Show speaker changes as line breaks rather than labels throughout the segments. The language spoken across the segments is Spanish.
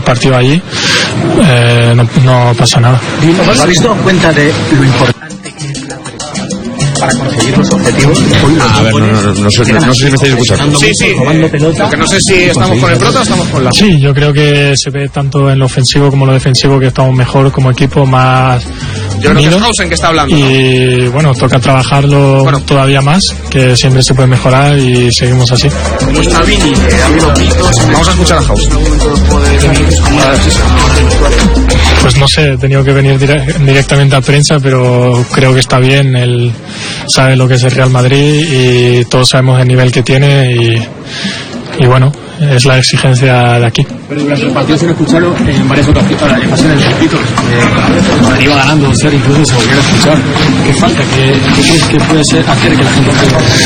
partido allí, no pasa nada.
¿Has visto cuenta de lo importante que es la presión para conseguir los objetivos?
A ver, no sé si me estáis escuchando.
Sí. Lo que no sé si estamos con el prota o estamos con la...
Sí, yo creo que se ve tanto en lo ofensivo como en lo defensivo que estamos mejor como equipo, más...
Yo creo que es Hausen que está hablando, ¿no?
Y bueno, toca trabajarlo todavía más, que siempre se puede mejorar y seguimos así.
Vamos a escuchar a Hausen.
Pues no sé, he tenido que venir directamente a prensa, pero creo que está bien. Él sabe lo que es el Real Madrid y todos sabemos el nivel que tiene y bueno, es la exigencia de aquí.
Pero durante el partido se lo escucharon en varias ocasiones de repito, Madrid iba ganando 2-0, incluso se volviera a escuchar. ¿Qué falta? ¿Qué crees que puede hacer que la gente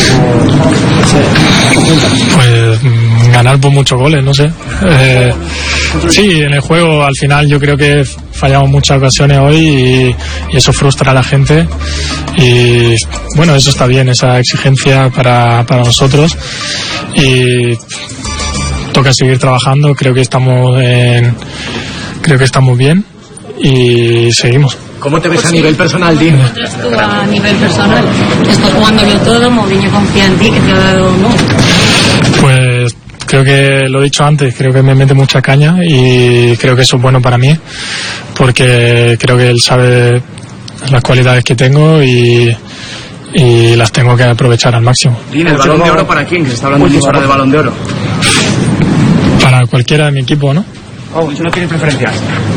pues ganar por muchos goles, no sé. Sí, en el juego al final yo creo que fallamos muchas ocasiones hoy y eso frustra a la gente y bueno, eso está bien, esa exigencia para nosotros y toca seguir trabajando. Creo que estamos bien y seguimos.
¿Cómo te ves a nivel personal, Dean?
A nivel personal, estás jugándolo todo, Mourinho confía en ti, que te ha dado no.
Pues creo que lo he dicho antes, creo que me mete mucha caña y creo que eso es bueno para mí porque creo que él sabe las cualidades que tengo y las tengo que aprovechar al máximo.
Dean, ¿el Balón de Oro para quién? Que se está hablando mucho ahora de Balón de Oro.
Para cualquiera de mi equipo, ¿no?
¿Tú no tienes preferencias?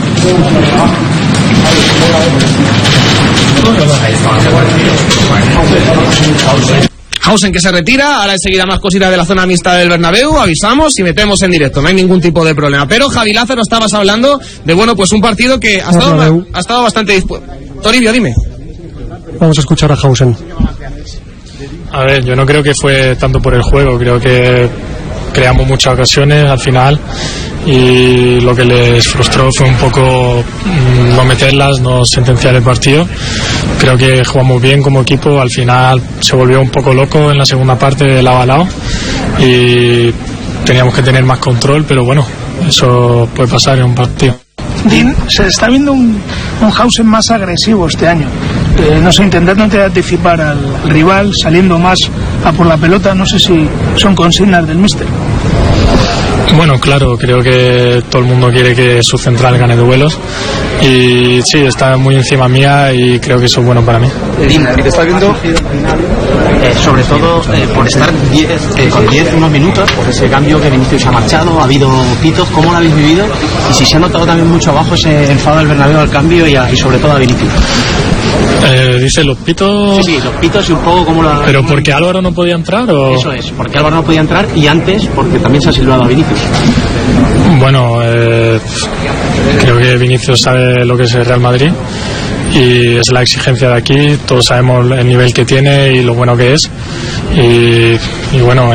Hausen que se retira, ahora enseguida más cositas de la zona mixta del Bernabéu, avisamos y metemos en directo, no hay ningún tipo de problema. Pero Javi Lázaro, estabas hablando de bueno, pues un partido que ha estado bastante dispuesto. Toribio, dime.
Vamos a escuchar a Hausen.
A ver, yo no creo que fue tanto por el juego, creo que creamos muchas ocasiones al final y lo que les frustró fue un poco no meterlas, no sentenciar el partido. Creo que jugamos bien como equipo, al final se volvió un poco loco en la segunda parte de lado a lado y teníamos que tener más control, pero bueno, eso puede pasar en un partido.
Dean, se está viendo un Hausen más agresivo este año, no sé, intentando anticipar al rival, saliendo más a por la pelota, no sé si son consignas del míster.
Bueno, claro, creo que todo el mundo quiere que su central gane duelos y sí, está muy encima mía y creo que eso es bueno para mí.
Dean, te está viendo sobre todo por estar con 10 unos minutos, por ese cambio que Vinicius ha marchado, ha habido pitos, ¿cómo lo habéis vivido? Y si se ha notado también mucho abajo ese enfado del Bernabéu al cambio y sobre todo a Vinicius.
Dice los pitos.
Sí, los pitos y un poco como la.
¿Pero porque Álvaro no podía entrar o...?
Eso es, porque Álvaro no podía entrar y antes porque también se ha silbado a Vinicius.
Bueno, creo que Vinicius sabe lo que es el Real Madrid y es la exigencia de aquí, todos sabemos el nivel que tiene y lo bueno que es y bueno,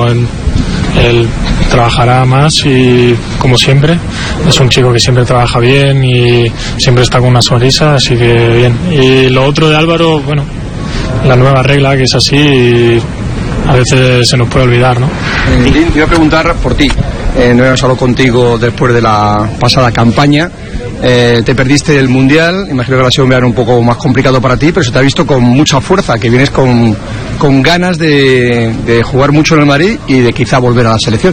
él trabajará más y como siempre es un chico que siempre trabaja bien y siempre está con una sonrisa, así que bien. Y lo otro de Álvaro, bueno, la nueva regla que es así y a veces se nos puede olvidar, ¿no?
Te iba a preguntar por ti, no hemos hablado contigo después de la pasada campaña, te perdiste el Mundial, imagino que va a ser un verano un poco más complicado para ti, pero se te ha visto con mucha fuerza, que vienes con ganas de jugar mucho en el Madrid y de quizá volver a la selección.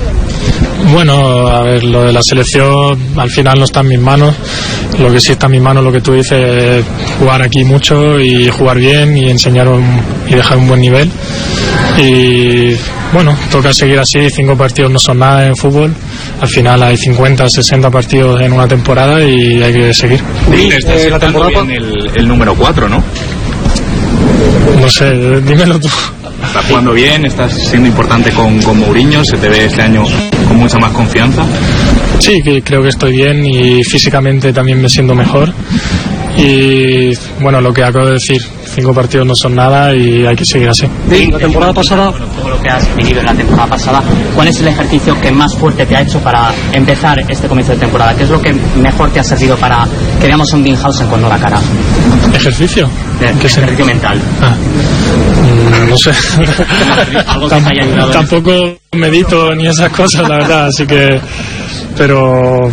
Bueno, a ver, lo de la selección al final no está en mis manos. Lo que sí está en mis manos, lo que tú dices, es jugar aquí mucho y jugar bien y enseñar y dejar un buen nivel. Y bueno, toca seguir así, 5 partidos no son nada en fútbol. Al final hay 50, 60 partidos en una temporada y hay que seguir.
Estás la temporada bien el número 4, ¿no?
No sé, dímelo tú.
Estás jugando bien, estás siendo importante con Mourinho, se te ve este año con mucha más confianza.
Sí, que creo que estoy bien y físicamente también me siento mejor. Y bueno, lo que acabo de decir, 5 partidos no son nada y hay que seguir así.
Sí, la temporada pasada, todo lo que has vivido en la temporada pasada, ¿cuál es el ejercicio que más fuerte te ha hecho para empezar este comienzo de temporada? ¿Qué es lo que mejor te ha servido para que veamos un Dean Hausen con nueva cara?
¿Ejercicio?
¿Qué ejercicio mental?
No sé.
¿Algo que te haya ayudado?
Tampoco medito ni esas cosas, la verdad, así que... Pero